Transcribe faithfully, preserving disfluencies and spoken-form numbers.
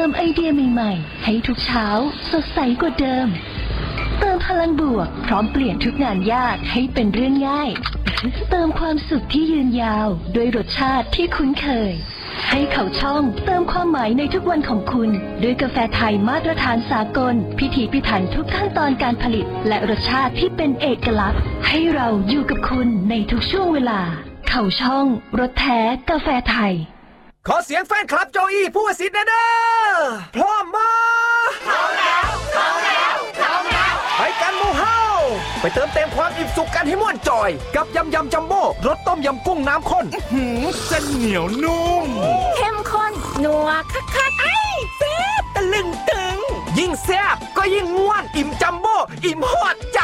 มไอเดียใหม่ๆให้ทุกเช้าสดใสกว่าเดิมเติมพลังบวกพร้อมเปลี่ยนทุกงานยากให้เป็นเรื่องง่ายเติมความสุขที่ยืนยาวด้วยรสชาติที่คุ้นเคยให้เขาช่องเติมความหมายในทุกวันของคุณด้วยกาแฟไทยมาตรฐานสากลพิถีพิถันทุกขั้นตอนการผลิตและรสชาติที่เป็นเอกลักษณ์ให้เราอยู่กับคุณในทุกช่วงเวลาเขาช่องรสแท้กาแฟไทยขอเสียงแฟนคลับโจอี้ผู้วสิทธิ์เด้อพร้อมมาพร้อมแล้วพร้อมแล้วพร้อมแล้วไปกันหมู่เฮาไปเติมเต็มความอิ่มสุขกันให้ม่วนจอยกับยำยำจัมโบ้รสต้มยำกุ้งน้ำข้นเส้นเหนียวนุ่มเข้มข้นนัวคักๆไอ้แซ่บตะลึงตึงยิ่งแซ่บก็ยิ่งม่วนอิ่มจัมโบ้อิ่มฮอดใจ